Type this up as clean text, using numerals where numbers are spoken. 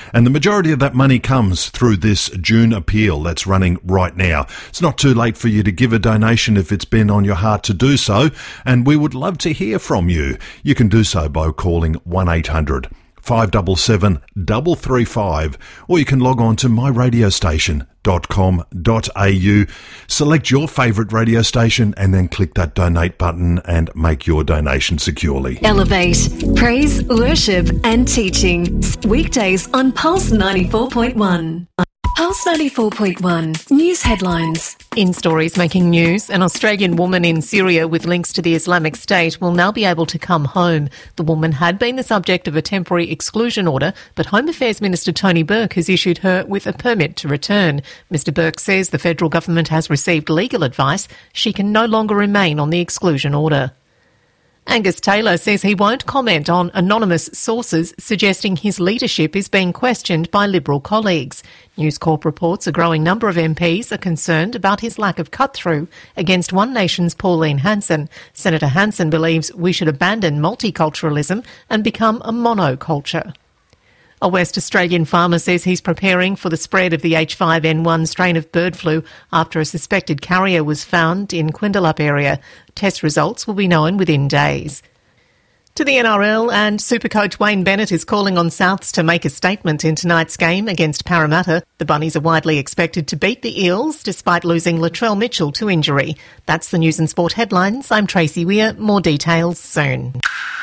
And the majority of that money comes through this June appeal that's running right now. It's not too late for you to give a donation if it's been on your heart to do so, and we would love to hear from you. You can do so by calling 1800 577 335, or you can log on to myradiostation.com.au, select your favourite radio station and then click that donate button and make your donation securely. Elevate, praise, worship and teaching. Weekdays on Pulse 94.1. Pulse 94.1 News Headlines. In stories making news, an Australian woman in Syria with links to the Islamic State will now be able to come home. The woman had been the subject of a temporary exclusion order, but Home Affairs Minister Tony Burke has issued her with a permit to return. Mr Burke says the federal government has received legal advice. She can no longer remain on the exclusion order. Angus Taylor says he won't comment on anonymous sources suggesting his leadership is being questioned by Liberal colleagues. News Corp reports a growing number of MPs are concerned about his lack of cut-through against One Nation's Pauline Hanson. Senator Hanson believes we should abandon multiculturalism and become a monoculture. A West Australian farmer says he's preparing for the spread of the H5N1 strain of bird flu after a suspected carrier was found in Quindalup area. Test results will be known within days. To the NRL, and Supercoach Wayne Bennett is calling on Souths to make a statement in tonight's game against Parramatta. The Bunnies are widely expected to beat the Eels despite losing Latrell Mitchell to injury. That's the News and Sport headlines. I'm Tracy Weir. More details soon.